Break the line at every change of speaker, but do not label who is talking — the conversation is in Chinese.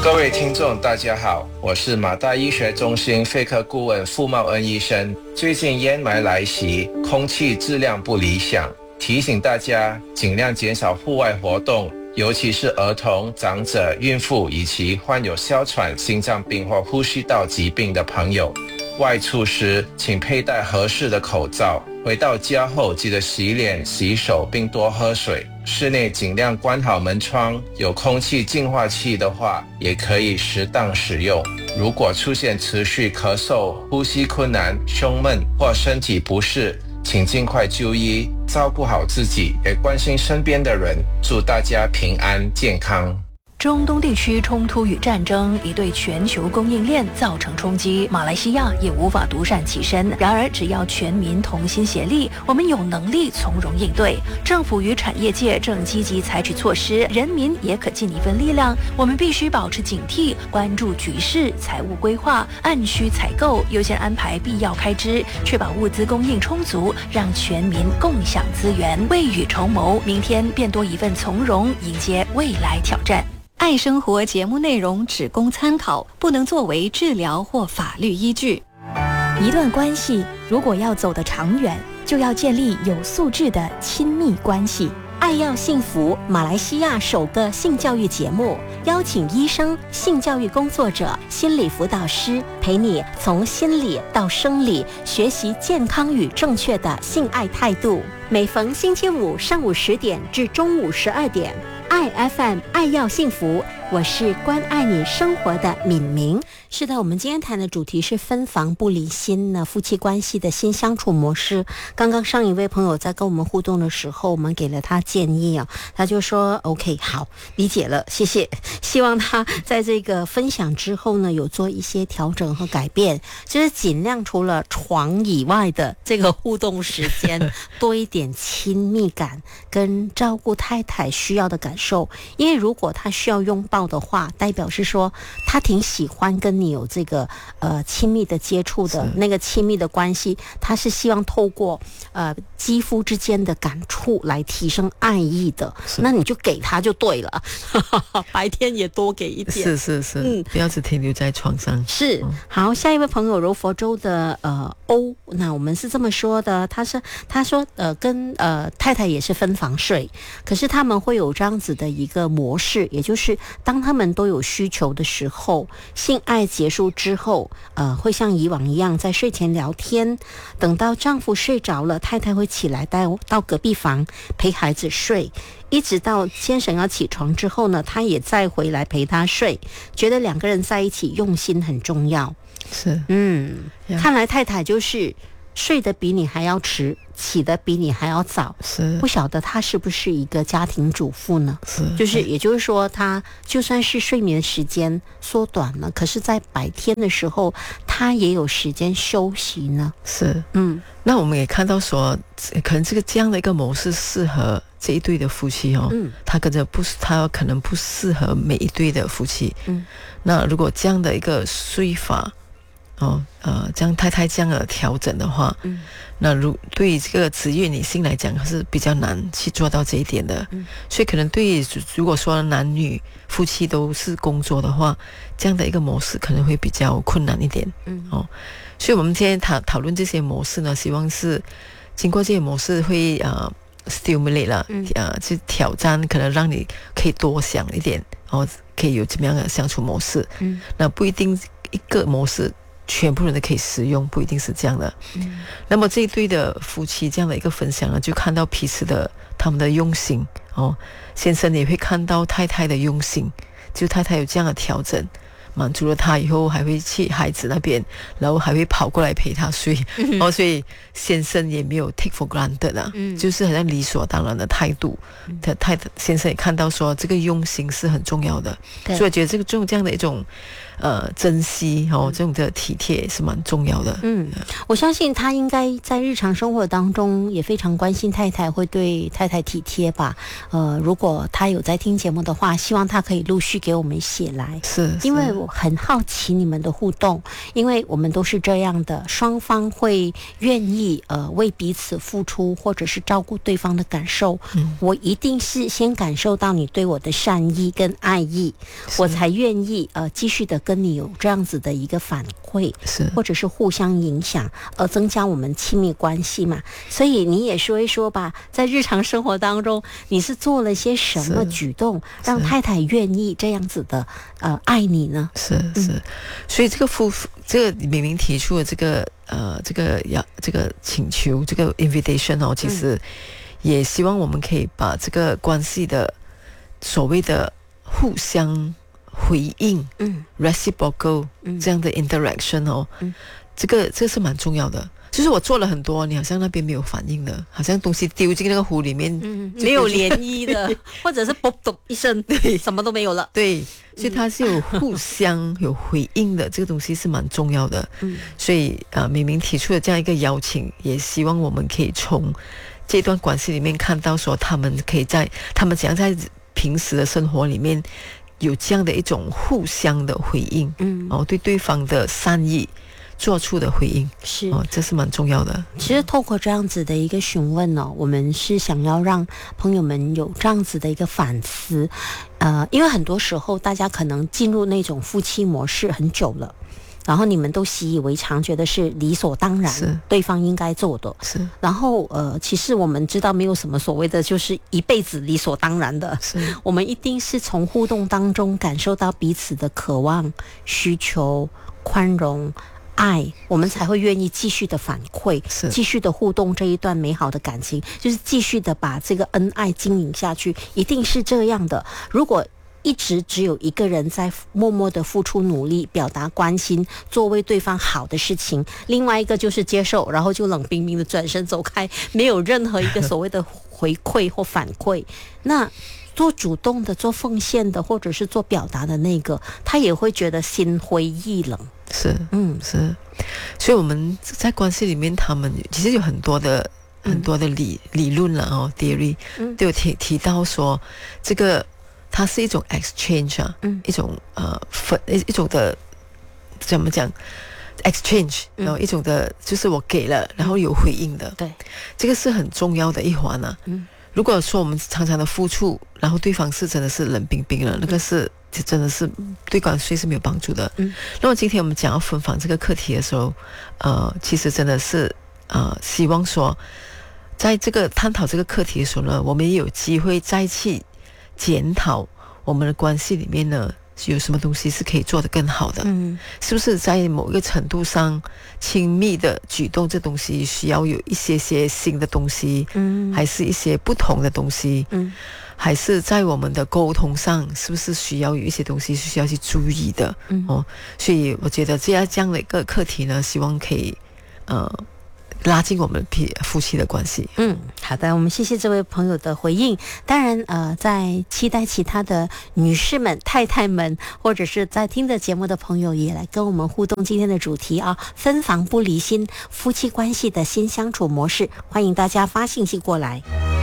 各位听众大家好，我是马大医学中心肺科顾问傅茂恩医生。最近烟霾来袭，空气质量不理想，提醒大家尽量减少户外活动，尤其是儿童、长者、孕妇以及患有哮喘、心脏病或呼吸道疾病的朋友。外出时请佩戴合适的口罩，回到家后记得洗脸、洗手并多喝水。室内尽量关好门窗，有空气净化器的话也可以适当使用。如果出现持续咳嗽、呼吸困难、胸闷或身体不适，请尽快就医，照顾好自己，也关心身边的人。祝大家平安健康。
中东地区冲突与战争已对全球供应链造成冲击，马来西亚也无法独善其身。然而，只要全民同心协力，我们有能力从容应对。政府与产业界正积极采取措施，人民也可尽一份力量。我们必须保持警惕，关注局势，财务规划，按需采购，优先安排必要开支，确保物资供应充足，让全民共享资源，未雨绸缪，明天便多一份从容，迎接未来挑战。爱生活节目内容只供参考，不能作为治疗或法律依据。
一段关系如果要走得长远，就要建立有素质的亲密关系。爱要幸福，马来西亚首个性教育节目，邀请医生、性教育工作者、心理辅导师，陪你从心理到生理，学习健康与正确的性爱态度。每逢星期五上午10点至中午12点，爱 FM 爱要幸福，我是关爱你生活的敏明。是的，我们今天谈的主题是分房不离心呢，夫妻关系的新相处模式。刚刚上一位朋友在跟我们互动的时候，我们给了他建议啊，他就说 OK 好，理解了，谢谢。希望他在这个分享之后呢，有做一些调整和改变，就是尽量除了床以外的这个互动时间多一点亲密感跟照顾太太需要的感受。因为如果他需要拥抱的话，代表是说他挺喜欢跟你有这个亲密的接触的，那个亲密的关系，他是希望透过肌肤之间的感触来提升爱意的，那你就给他就对了白天也多给一点，
是不要只停留在床上。
是好，下一位朋友柔佛州的欧，那我们是这么说的，他说跟太太也是分房睡，可是他们会有这样子的一个模式，也就是当他们都有需求的时候，性爱结束之后会像以往一样在睡前聊天，等到丈夫睡着了，太太会起来到隔壁房陪孩子睡，一直到先生要起床之后呢，她也再回来陪他睡，觉得两个人在一起用心很重要。
是
看来太太就是睡得比你还要迟，起得比你还要早。
是
不晓得她是不是一个家庭主妇呢？
是
也就是说，她就算是睡眠时间缩短了，可是在白天的时候她也有时间休息呢。
是那我们也看到说，可能这样的一个模式适合这一对的夫妻哦，他可能不适合每一对的夫妻。那如果这样的一个睡法这样太太这样的调整的话，那对于这个职业女性来讲是比较难去做到这一点的。所以可能对于如果说男女夫妻都是工作的话，这样的一个模式可能会比较困难一点。所以我们今天讨论这些模式呢，希望是经过这些模式会stimulate 了，去挑战，可能让你可以多想一点，可以有怎么样的相处模式。那不一定一个模式全部人都可以使用，不一定是这样的。那么这一对的夫妻这样的一个分享呢，就看到彼此的他们的用心先生也会看到太太的用心，就太太有这样的调整，满足了他以后还会去孩子那边，然后还会跑过来陪他睡，所以先生也没有 take for granted 啊，就是好像理所当然的态度。先生也看到说这个用心是很重要的，所以我觉得这样的一种珍惜这种的体贴是蛮重要的。
我相信他应该在日常生活当中也非常关心太太，会对太太体贴吧。如果他有在听节目的话，希望他可以陆续给我们写来。
是
因为
就很好奇你们的互动，因为我们都是这样的，双方会愿意为彼此付出，或者是照顾对方的感受。我一定是先感受到你对我的善意跟爱意，我才愿意继续的跟你有这样子的一个反馈，或者是互相影响，增加我们亲密关系嘛。所以你也说一说吧，在日常生活当中，你是做了些什么举动，让太太愿意这样子的爱你呢？
是，所以这个明明提出的这个请求，这个 invitation 哦，其实也希望我们可以把这个关系的所谓的互相回应，reciprocal 这样的 interaction 哦，这个是蛮重要的。就是我做了很多，你好像那边没有反应的，好像东西丢进那个湖里面，
没有涟漪的，或者是啵啵一声，对，什么都没有了。
对，所以它是有互相有回应的，这个东西是蛮重要的。所以明明提出了这样一个邀请，也希望我们可以从这段关系里面看到说，他们怎样在平时的生活里面有这样的一种互相的回应，对对方的善意做出的回应，
是
这是蛮重要的。
其实透过这样子的一个询问呢，我们是想要让朋友们有这样子的一个反思，因为很多时候大家可能进入那种夫妻模式很久了，然后你们都习以为常，觉得是理所当然，对方应该做的。
是，
然后其实我们知道没有什么所谓的就是一辈子理所当然的，我们一定是从互动当中感受到彼此的渴望、需求、宽容、爱，我们才会愿意继续的反馈，继续的互动这一段美好的感情，就是继续的把这个恩爱经营下去，一定是这样的。如果一直只有一个人在默默的付出努力，表达关心，做为对方好的事情，另外一个就是接受，然后就冷冰冰的转身走开，没有任何一个所谓的回馈或反馈，那做主动的、做奉献的，或者是做表达的那个，他也会觉得心灰意冷。
是，所以我们在关系里面，他们其实有很多的理论了哦 ，theory 都有提到说，这个它是一种 exchange 一种一种的怎么讲 exchange，然后一种的就是我给了，然后有回应的，
对，
这个是很重要的一环啊。如果说我们常常的付出，然后对方是真的是冷冰冰了，那个是真的是对关系是没有帮助的。那么今天我们讲要分享这个课题的时候，其实真的是希望说，在这个探讨这个课题的时候呢，我们也有机会再去检讨我们的关系里面呢，有什么东西是可以做得更好的？是不是在某一个程度上，亲密的举动这东西需要有一些新的东西，还是一些不同的东西？还是在我们的沟通上，是不是需要有一些东西是需要去注意的？所以我觉得这样的一个课题呢，希望可以拉近我们夫妻的关系。
好的，我们谢谢这位朋友的回应。当然在期待其他的女士们、太太们，或者是在听的节目的朋友也来跟我们互动今天的主题啊，分房不离心，夫妻关系的新相处模式，欢迎大家发信息过来。